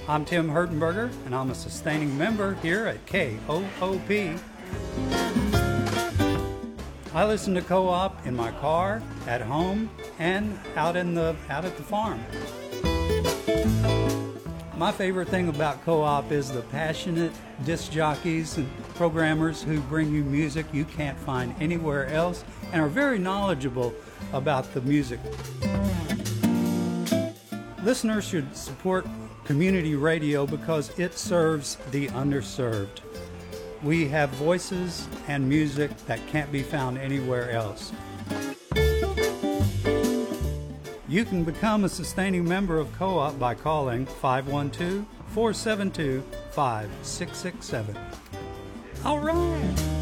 I'm Tim Hertenberger, and I'm a sustaining member here at KOOP. I listen to Co-op in my car, at home, and out at the farm. My favorite thing about Co-op is the passionate disc jockeys and programmers who bring you music you can't find anywhere else and are very knowledgeable about the music. Listeners should support community radio because it serves the underserved. We have voices and music that can't be found anywhere else. You can become a sustaining member of Co-op by calling 512-472-5667. All right.